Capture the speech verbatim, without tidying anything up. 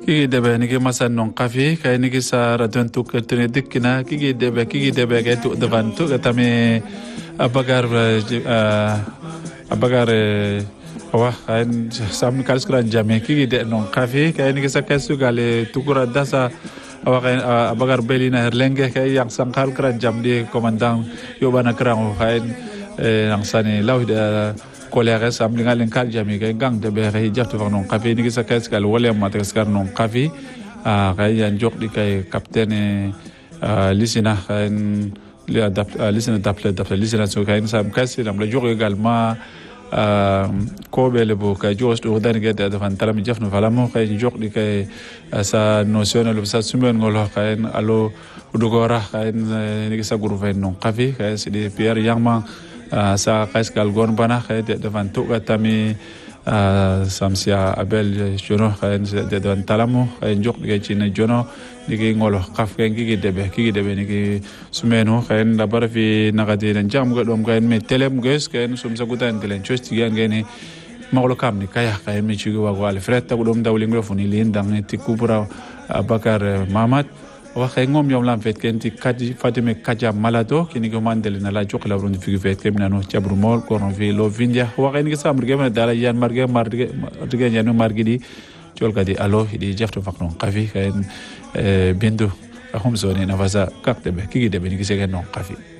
kigi debe nigi masan non kafi kay nigi sa radon tu keltene dikkina kigi debe kigi debe kay tu devan tu katame abagar abagar wa kain sam kalskran jame kigi de non kafi kay nigi sa kesu gale tukura dasa awa kay abagar belina herlenge kay yang sangkal kran jam di komandang yobana krang kain nang sani lawda kolere sam linga len kal jami kay gang de be kay jaftu non kafi ni sa kay skal wala mataskar non kafi kay yan jok di kay capitaine lisina kay li adapt lisina daple daple lisina so kay sam kay lam la jok également ko be le bo kay jos do dan ge de fan talam jafnu falamo kay jok di kay sa notion le sa sumen ngolo kay alo dugora kay ni sa groupe non kafi kay c'est pierre yangma sa kaiskal gon bana kay de devant tout katami samsia abel jono kay de devant talamo kay jok ge chine jono digi ngolo kaf kay gi debe gi debe ni gi sumeno kay da barfi nagati dan jam go dom kay me telem ges kay sum sa gutan gelen chosti gan gene maglo kam ni kay kay mi chi go wal fret ta dom dawli nglo funi lin dang ti kubra abakar mamad wa kay ngom yom lam fet ken ti kadi fatime kaja malado kini go mandel na la jok la rundi figi fet kem nanu chabru mol ko no vi lo vindia wa kay ngi sam rgema dala yan marge marge rge yanu margidi jol kadi alo di jafto faknon kafi kay bindu ahum zone na vaza kakte be kigi de be ni segen non kafi